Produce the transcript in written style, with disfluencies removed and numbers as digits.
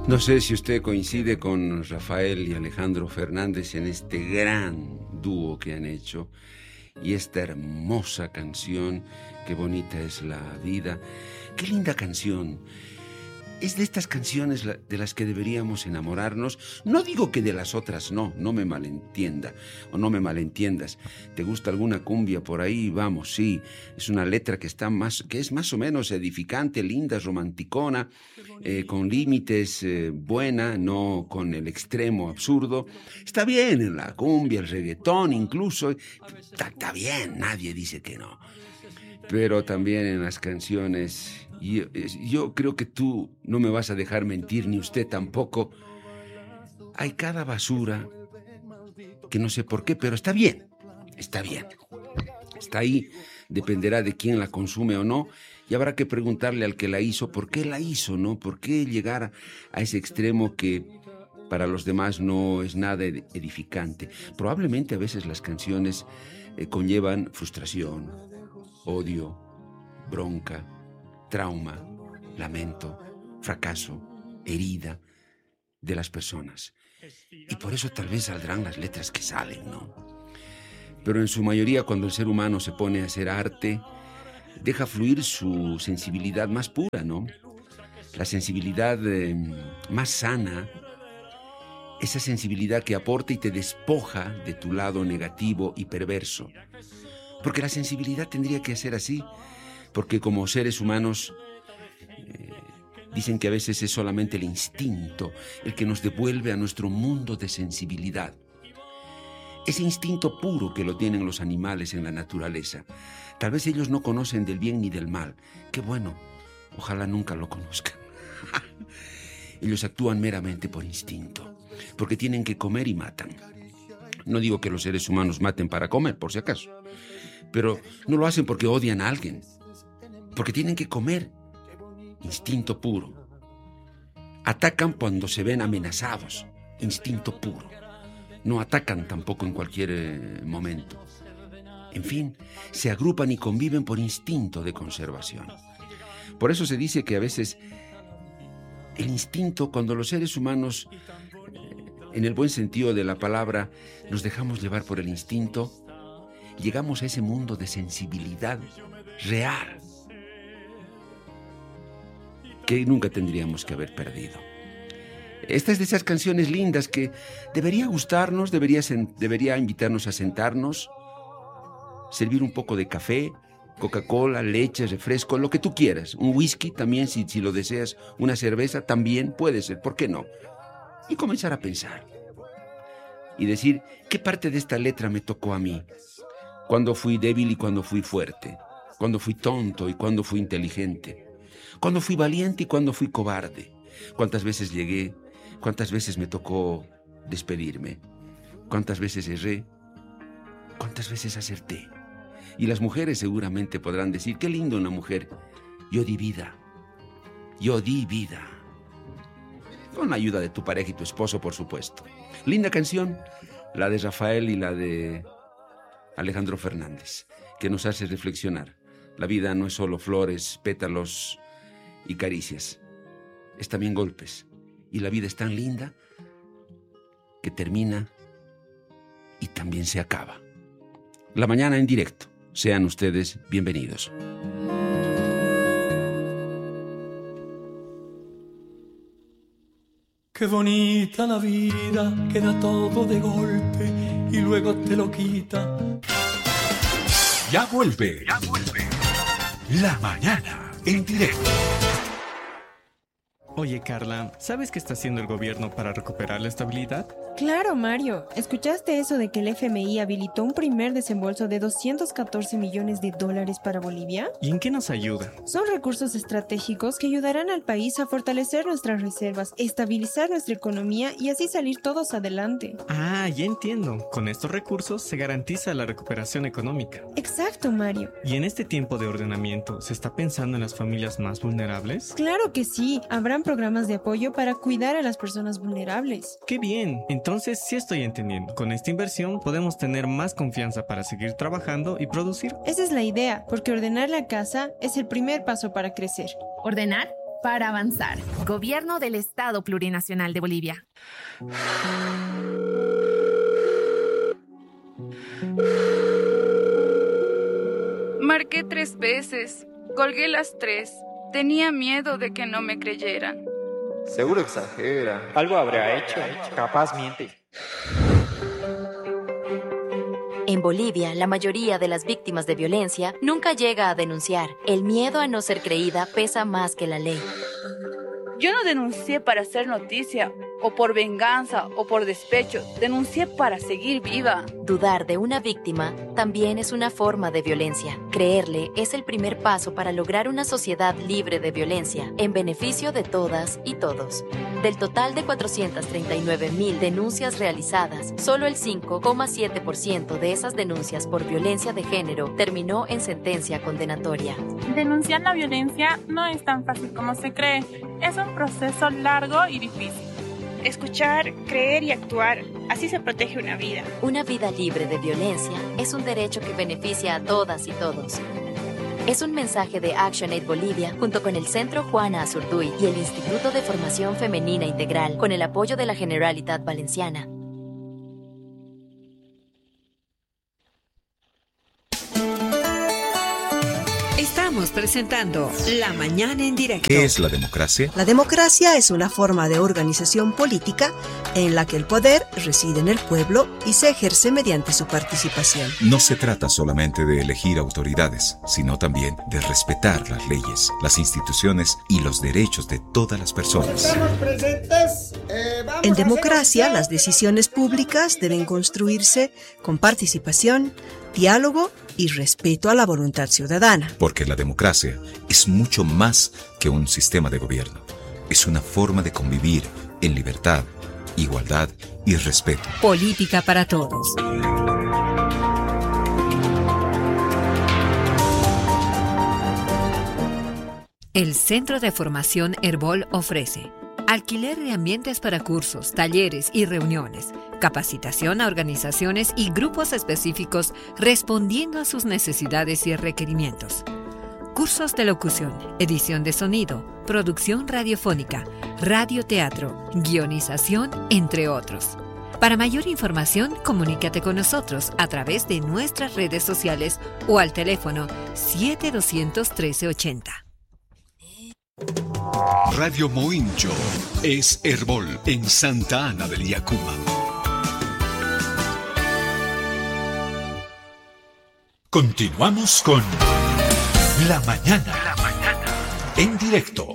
No sé si usted coincide con Rafael y Alejandro Fernández en este gran dúo que han hecho y esta hermosa canción, Qué bonita es la vida. Qué linda canción. Es de estas canciones de las que deberíamos enamorarnos. No digo que de las otras no me malentienda o no me malentiendas. ¿Te gusta alguna cumbia por ahí? Vamos, sí. Es una letra que es más o menos edificante, linda, romanticona, con límites, buena, no con el extremo absurdo. Está bien en la cumbia, el reggaetón incluso. Está bien, nadie dice que no. Pero también en las canciones... Yo creo que tú no me vas a dejar mentir, ni usted tampoco. Hay cada basura que no sé por qué, pero está bien. Está ahí, dependerá de quién la consume o no, y habrá que preguntarle al que la hizo por qué la hizo, ¿no? ¿Por qué llegar a ese extremo que para los demás no es nada edificante? Probablemente a veces las canciones conllevan frustración, odio, bronca, trauma, lamento, fracaso, herida de las personas. Y por eso tal vez saldrán las letras que salen, ¿no? Pero en su mayoría, cuando el ser humano se pone a hacer arte, deja fluir su sensibilidad más pura, ¿no? La sensibilidad más sana, esa sensibilidad que aporta y te despoja de tu lado negativo y perverso. Porque la sensibilidad tendría que ser así, porque como seres humanos dicen que a veces es solamente el instinto el que nos devuelve a nuestro mundo de sensibilidad. Ese instinto puro que lo tienen los animales en la naturaleza. Tal vez ellos no conocen del bien ni del mal. Qué bueno, ojalá nunca lo conozcan. Ellos actúan meramente por instinto, porque tienen que comer y matan. No digo que los seres humanos maten para comer, por si acaso, pero no lo hacen porque odian a alguien. Porque tienen que comer. Instinto puro. Atacan cuando se ven amenazados. Instinto puro. No atacan tampoco en cualquier momento. En fin, se agrupan y conviven por instinto de conservación. Por eso se dice que a veces el instinto, cuando los seres humanos, en el buen sentido de la palabra, nos dejamos llevar por el instinto, llegamos a ese mundo de sensibilidad real que nunca tendríamos que haber perdido. Esta es de esas canciones lindas que debería gustarnos, debería invitarnos a sentarnos, servir un poco de café, Coca-Cola, leche, refresco, lo que tú quieras. Un whisky también, si lo deseas, una cerveza también puede ser, ¿por qué no? Y comenzar a pensar y decir, ¿qué parte de esta letra me tocó a mí? ¿Cuándo fui débil y cuándo fui fuerte? ¿Cuándo fui tonto y cuándo fui inteligente? ¿Cuándo fui valiente y cuándo fui cobarde? ¿Cuántas veces llegué? ¿Cuántas veces me tocó despedirme? ¿Cuántas veces erré? ¿Cuántas veces acerté? Y las mujeres seguramente podrán decir, qué lindo una mujer. Yo di vida. Con la ayuda de tu pareja y tu esposo, por supuesto. Linda canción, la de Rafael y la de Alejandro Fernández, que nos hace reflexionar. La vida no es solo flores, pétalos y caricias. Es también golpes. Y la vida es tan linda que termina y también se acaba. La mañana en directo. Sean ustedes bienvenidos. Qué bonita la vida, que da todo de golpe y luego te lo quita. Ya vuelve. La mañana en directo. Oye, Carla, ¿sabes qué está haciendo el gobierno para recuperar la estabilidad? Claro, Mario. ¿Escuchaste eso de que el FMI habilitó un primer desembolso de $214 millones para Bolivia? ¿Y en qué nos ayuda? Son recursos estratégicos que ayudarán al país a fortalecer nuestras reservas, estabilizar nuestra economía y así salir todos adelante. Ah, ya entiendo. Con estos recursos se garantiza la recuperación económica. Exacto, Mario. ¿Y en este tiempo de ordenamiento se está pensando en las familias más vulnerables? Claro que sí. Habrán programas de apoyo para cuidar a las personas vulnerables. ¡Qué bien! Entonces sí estoy entendiendo. Con esta inversión podemos tener más confianza para seguir trabajando y producir. Esa es la idea, porque ordenar la casa es el primer paso para crecer. ¿Ordenar? para avanzar. Gobierno del Estado Plurinacional de Bolivia. Marqué 3 veces, colgué las 3. Tenía miedo de que no me creyeran. Seguro exagera. Algo habrá hecho, capaz miente. En Bolivia, la mayoría de las víctimas de violencia nunca llega a denunciar. El miedo a no ser creída pesa más que la ley. Yo no denuncié para hacer noticia, o por venganza, o por despecho. Denuncié para seguir viva. Dudar de una víctima también es una forma de violencia. Creerle es el primer paso para lograr una sociedad libre de violencia, en beneficio de todas y todos. Del total de 439.000 denuncias realizadas, solo el 5,7% de esas denuncias por violencia de género terminó en sentencia condenatoria. Denunciar la violencia no es tan fácil como se cree. Es un proceso largo y difícil. Escuchar, creer y actuar, así se protege una vida. Una vida libre de violencia es un derecho que beneficia a todas y todos. Es un mensaje de ActionAid Bolivia junto con el Centro Juana Azurduy y el Instituto de Formación Femenina Integral con el apoyo de la Generalitat Valenciana. Estamos presentando La Mañana en Directo. ¿Qué es la democracia? La democracia es una forma de organización política en la que el poder reside en el pueblo y se ejerce mediante su participación. No se trata solamente de elegir autoridades, sino también de respetar las leyes, las instituciones y los derechos de todas las personas. ¿Estamos presentes? En democracia, las decisiones públicas deben construirse con participación, diálogo y respeto a la voluntad ciudadana. Porque la democracia es mucho más que un sistema de gobierno. Es una forma de convivir en libertad, igualdad y respeto. Política para todos. El Centro de Formación Herbol ofrece alquiler de ambientes para cursos, talleres y reuniones, capacitación a organizaciones y grupos específicos respondiendo a sus necesidades y requerimientos. Cursos de locución, edición de sonido, producción radiofónica, radioteatro, guionización, entre otros. Para mayor información, comunícate con nosotros a través de nuestras redes sociales o al teléfono 7200-1380. Radio Moincho es Herbol en Santa Ana del Yacuma. Continuamos con La Mañana. En directo.